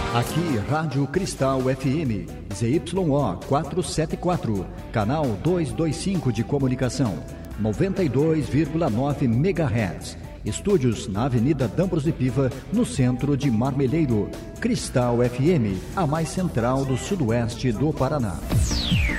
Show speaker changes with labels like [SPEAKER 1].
[SPEAKER 1] Aqui, Rádio Cristal FM, ZYO 474, canal 225 de comunicação, 92,9 MHz. Estúdios na Avenida D'Ambrosio Piva, no centro de Marmeleiro. Cristal FM, a mais central do sudoeste do Paraná.